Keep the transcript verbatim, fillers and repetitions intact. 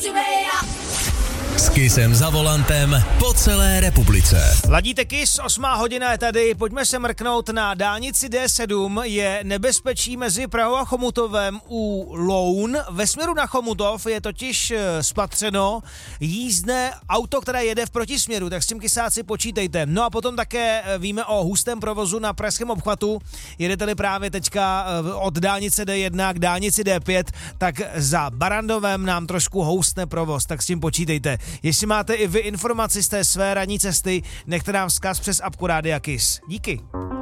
S Kissem za volantem po celé republice. Ladíte Kiss, osmá hodina je tady, pojďme se mrknout na dálnici D sedm, je nebezpečí mezi Prahou a Chomutovem u Loun. Ve směru na Chomutov je totiž spatřeno jízdné auto, které jede v protisměru, tak s tím kysáci počítejte. No a potom také víme o hustém provozu na pražském obchvatu. Jedete-li právě teďka od dálnice D jedna k dálnici D pět, tak za Barandovem nám trošku houstne provoz, tak s tím počítejte. Jestli máte i vy informaci z té své ranní cesty, nechte nám vzkaz přes apku Rádia Kiss. Díky.